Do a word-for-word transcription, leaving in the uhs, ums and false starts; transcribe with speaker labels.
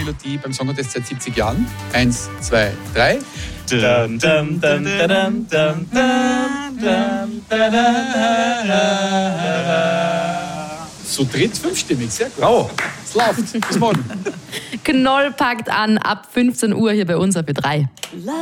Speaker 1: Melodie beim Song Contest seit siebzig Jahren. Eins, zwei, drei.
Speaker 2: Dum, dum, dum, dum, dum, dum,
Speaker 1: Zu dritt fünfstimmig, sehr gut.
Speaker 2: Oh.
Speaker 1: Es läuft. Bis morgen.
Speaker 3: Knoll packt an ab fünfzehn Uhr hier bei uns auf B drei.